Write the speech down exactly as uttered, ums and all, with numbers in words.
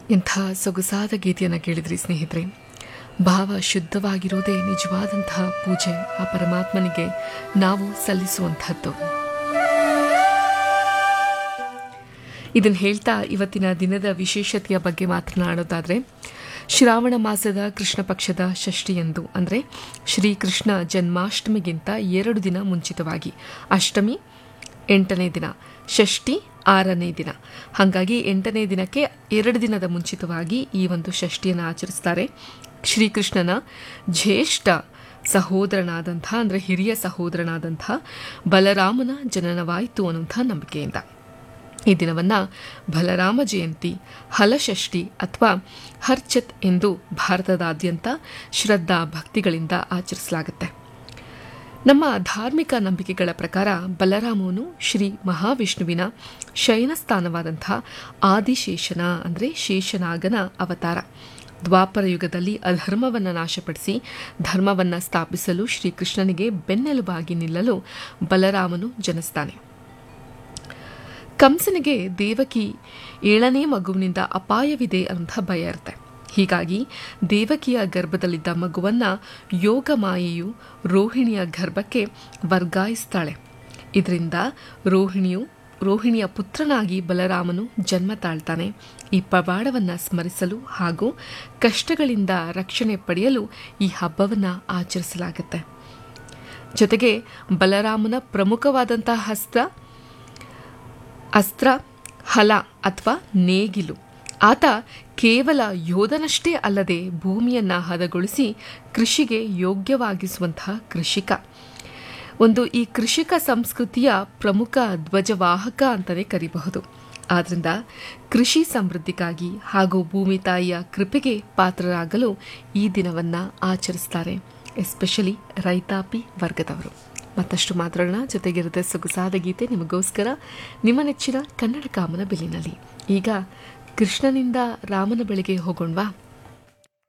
ಇಂಥ ಸೊಗಸಾದ ಗೀತೆಯನ್ನು ಕೇಳಿದ್ರಿ ಸ್ನೇಹಿತರೆ. ಭಾವ ಶುದ್ಧವಾಗಿರೋದೇ ನಿಜವಾದಂತಹ ಪೂಜೆ, ಆ ಪರಮಾತ್ಮನಿಗೆ ನಾವು ಸಲ್ಲಿಸುವಂಥದ್ದು. ಇದನ್ನು ಹೇಳ್ತಾ ಇವತ್ತಿನ ದಿನದ ವಿಶೇಷತೆಯ ಬಗ್ಗೆ ಮಾತನಾಡೋದಾದರೆ, ಶ್ರಾವಣ ಮಾಸದ ಕೃಷ್ಣ ಪಕ್ಷದ ಷಷ್ಠಿಯಂದು ಅಂದರೆ ಶ್ರೀಕೃಷ್ಣ ಜನ್ಮಾಷ್ಟಮಿಗಿಂತ ಎರಡು ದಿನ ಮುಂಚಿತವಾಗಿ, ಅಷ್ಟಮಿ ಎಂಟನೇ ದಿನ, ಷಷ್ಠಿ ಆರನೇ ದಿನ, ಹಾಗಾಗಿ ಎಂಟನೇ ದಿನಕ್ಕೆ ಎರಡು ದಿನದ ಮುಂಚಿತವಾಗಿ ಈ ಒಂದು ಷಷ್ಠಿಯನ್ನು ಆಚರಿಸ್ತಾರೆ. ಶ್ರೀಕೃಷ್ಣನ ಜ್ಯೇಷ್ಠ ಸಹೋದರನಾದಂಥ ಅಂದರೆ ಹಿರಿಯ ಸಹೋದರನಾದಂಥ ಬಲರಾಮನ ಜನನವಾಯಿತು ಅನ್ನುವಂಥ ನಂಬಿಕೆಯಿಂದ ಈ ದಿನವನ್ನು ಬಲರಾಮ ಜಯಂತಿ, ಹಲಷಷ್ಠಿ ಅಥವಾ ಹರ್ಚತ್ ಎಂದು ಭಾರತದಾದ್ಯಂತ ಶ್ರದ್ಧಾ ಭಕ್ತಿಗಳಿಂದ ಆಚರಿಸಲಾಗುತ್ತೆ. ನಮ್ಮ ಧಾರ್ಮಿಕ ನಂಬಿಕೆಗಳ ಪ್ರಕಾರ ಬಲರಾಮನು ಶ್ರೀ ಮಹಾವಿಷ್ಣುವಿನ ಶಯನಸ್ಥಾನವಾದಂಥ ಆದಿಶೇಷನ ಅಂದರೆ ಶೇಷನಾಗನ ಅವತಾರ. ದ್ವಾಪರ ಯುಗದಲ್ಲಿ ಅಧರ್ಮವನ್ನು ನಾಶಪಡಿಸಿ ಧರ್ಮವನ್ನು ಸ್ಥಾಪಿಸಲು ಶ್ರೀಕೃಷ್ಣನಿಗೆ ಬೆನ್ನೆಲುಬಾಗಿ ನಿಲ್ಲಲು ಬಲರಾಮನು ಜನಿಸ್ತಾನೆ. ಕಂಸನಿಗೆ ದೇವಕಿ ಏಳನೇ ಮಗುವಿನಿಂದ ಅಪಾಯವಿದೆ ಅಂತ ಭಯ ಇರುತ್ತೆ. ಹೀಗಾಗಿ ದೇವಕಿಯ ಗರ್ಭದಲ್ಲಿದ್ದ ಮಗುವನ್ನ ಯೋಗ ಮಾಯೆಯು ರೋಹಿಣಿಯ ಗರ್ಭಕ್ಕೆ ವರ್ಗಾಯಿಸ್ತಾಳೆ. ಇದರಿಂದ ರೋಹಿಣಿಯು ರೋಹಿಣಿಯ ಪುತ್ರನಾಗಿ ಬಲರಾಮನು ಜನ್ಮ ತಾಳ್ತಾನೆ. ಈ ಪವಾಡವನ್ನು ಸ್ಮರಿಸಲು ಹಾಗೂ ಕಷ್ಟಗಳಿಂದ ರಕ್ಷಣೆ ಪಡೆಯಲು ಈ ಹಬ್ಬವನ್ನು ಆಚರಿಸಲಾಗುತ್ತೆ. ಜೊತೆಗೆ ಬಲರಾಮನ ಪ್ರಮುಖವಾದಂತಹ ಅಸ್ತ್ರ ಅಸ್ತ್ರ ಹಲ ಅಥವಾ ನೇಗಿಲು. ಆತ ಕೇವಲ ಯೋಧನಷ್ಟೇ ಅಲ್ಲದೆ ಭೂಮಿಯನ್ನು ಹದಗೊಳಿಸಿ ಕೃಷಿಗೆ ಯೋಗ್ಯವಾಗಿಸುವಂತಹ ಕೃಷಿಕ. ಒಂದು ಈ ಕೃಷಿಕ ಸಂಸ್ಕೃತಿಯ ಪ್ರಮುಖ ಧ್ವಜವಾಹಕ ಅಂತಲೇ ಕರೀಬಹುದು. ಆದ್ದರಿಂದ ಕೃಷಿ ಸಮೃದ್ಧಿಗಾಗಿ ಹಾಗೂ ಭೂಮಿ ತಾಯಿಯ ಕೃಪೆಗೆ ಪಾತ್ರರಾಗಲು ಈ ದಿನವನ್ನು ಆಚರಿಸ್ತಾರೆ, ಎಸ್ಪೆಷಲಿ ರೈತಾಪಿ ವರ್ಗದವರು. ಮತ್ತಷ್ಟು ಮಾತಾಡೋಣ. ಜೊತೆಗಿರುತ್ತೆ ಸೊಗಸಾದ ಗೀತೆ ನಿಮಗೋಸ್ಕರ ನಿಮ್ಮ ನೆಚ್ಚಿನ ಕನ್ನಡ ಕಾಮನ ಬೆಲೆಯಲ್ಲಿ. ಈಗ ಕೃಷ್ಣನಿಂದ ರಾಮನ ಬಳಿಗೆ ಹೋಗೋಣವಾ?